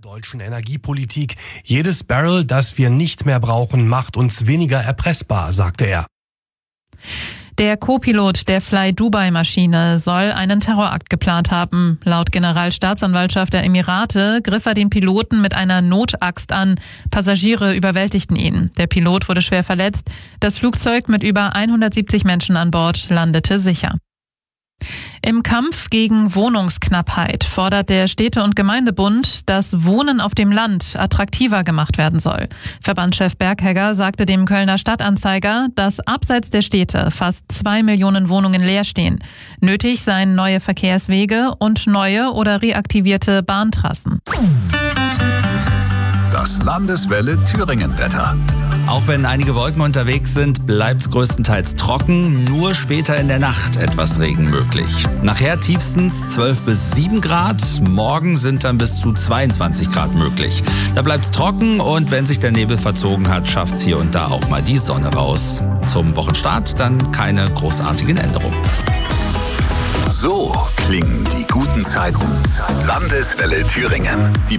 deutschen Energiepolitik. Jedes Barrel, das wir nicht mehr brauchen, macht uns weniger erpressbar, sagte er. Der Co-Pilot der Fly-Dubai-Maschine soll einen Terrorakt geplant haben. Laut Generalstaatsanwaltschaft der Emirate griff er den Piloten mit einer Notaxt an. Passagiere überwältigten ihn. Der Pilot wurde schwer verletzt. Das Flugzeug mit über 170 Menschen an Bord landete sicher. Im Kampf gegen Wohnungsknappheit fordert der Städte- und Gemeindebund, dass Wohnen auf dem Land attraktiver gemacht werden soll. Verbandschef Berghegger sagte dem Kölner Stadtanzeiger, dass abseits der Städte fast 2 Millionen Wohnungen leer stehen. Nötig seien neue Verkehrswege und neue oder reaktivierte Bahntrassen. Das Landeswelle Thüringen-Wetter. Auch wenn einige Wolken unterwegs sind, bleibt es größtenteils trocken. Nur später in der Nacht etwas Regen möglich. Nachher tiefstens 12 bis 7 Grad. Morgen sind dann bis zu 22 Grad möglich. Da bleibt es trocken und wenn sich der Nebel verzogen hat, schafft es hier und da auch mal die Sonne raus. Zum Wochenstart dann keine großartigen Änderungen. So klingen die guten Zeiten. Landeswelle Thüringen. Die